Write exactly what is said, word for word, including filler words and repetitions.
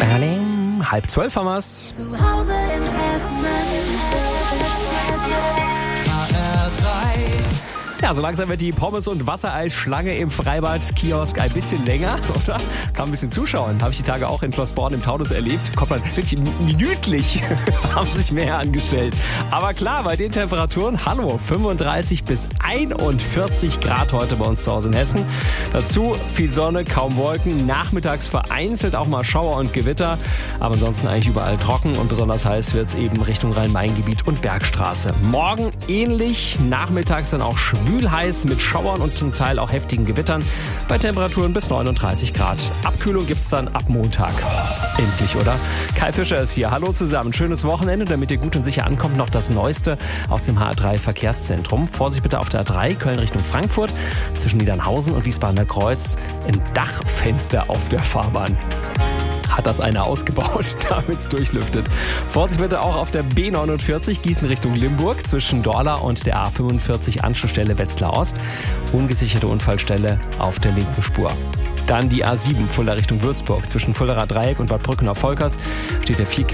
Halb zwölf haben wir's. Zu Hause in Hessen. H R drei. Ja, so langsam wird die Pommes- und Wassereisschlange im Freibad-Kiosk ein bisschen länger, oder? Kann ein bisschen zuschauen. Habe ich die Tage auch in Schloss Born im Taunus erlebt. Kommt man wirklich minütlich, haben sich mehr angestellt. Aber klar, bei den Temperaturen, hallo, fünfunddreißig bis einundvierzig Grad heute bei uns zu Hause in Hessen. Dazu viel Sonne, kaum Wolken, nachmittags vereinzelt auch mal Schauer und Gewitter. Aber ansonsten eigentlich überall trocken und besonders heiß wird es eben Richtung Rhein-Main-Gebiet und Bergstraße. Morgen ähnlich, nachmittags dann auch schwül heiß mit Schauern und zum Teil auch heftigen Gewittern bei Temperaturen bis neununddreißig Grad. Abkühlung gibt's dann ab Montag. Endlich, oder? Kai Fischer ist hier. Hallo zusammen. Schönes Wochenende. Damit ihr gut und sicher ankommt, noch das Neueste aus dem H R drei Verkehrszentrum. Vorsicht bitte auf der A drei, Köln Richtung Frankfurt. Zwischen Niedernhausen und Wiesbadener Kreuz ein Dachfenster auf der Fahrbahn. Hat das einer ausgebaut, damit es durchlüftet. Vorsicht bitte auch auf der B neunundvierzig Gießen Richtung Limburg zwischen Dorla und der A fünfundvierzig Anschlussstelle Wetzlar Ost. Ungesicherte Unfallstelle auf der linken Spur. Dann die A sieben Fulda Richtung Würzburg zwischen Fuldaer Dreieck und Bad Brückener Volkers steht der vier